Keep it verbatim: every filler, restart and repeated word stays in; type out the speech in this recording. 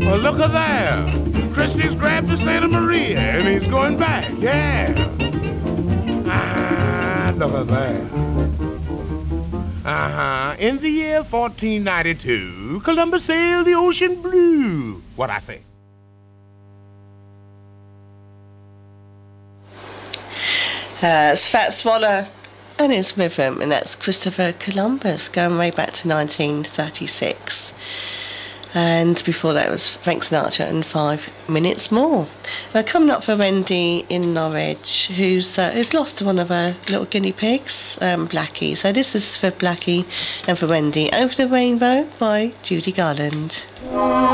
Well, look at there. Christie's grabbed the Santa Maria, and he's going back. Yeah. Ah, look at that. Uh-huh. In the year fourteen ninety-two, Columbus sailed the ocean blue. What I say? Uh, it's Fats Waller and his rhythm, and that's Christopher Columbus, going way back to nineteen thirty-six. And before that was Frank Sinatra and Five Minutes More. Now, coming up for Wendy in Norwich, who's uh, who's lost one of her little guinea pigs, um, Blackie. So this is for Blackie and for Wendy. Over the Rainbow by Judy Garland.